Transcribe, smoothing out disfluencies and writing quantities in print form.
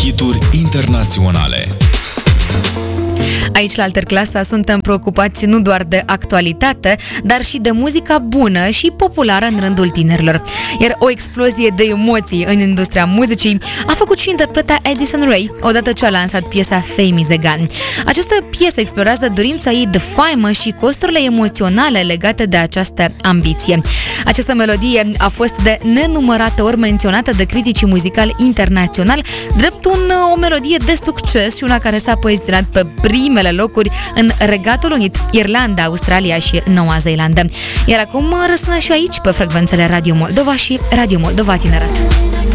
Hituri internaționale. Aici, la Alterclasa, suntem preocupați nu doar de actualitate, dar și de muzica bună și populară în rândul tinerilor. Iar o explozie de emoții în industria muzicii a făcut și interpreta Addison Rae, odată ce a lansat piesa Fame is a Gun. Această piesă explorează dorința ei de faimă și costurile emoționale legate de această ambiție. Această melodie a fost de nenumărate ori menționată de criticii muzicali internaționali, drept o melodie de succes și una care s-a poziționat pe primele locuri în Regatul Unit, Irlanda, Australia și Noua Zeelandă. Iar acum răsună și aici pe frecvențele Radio Moldova și Radio Moldova Tineret.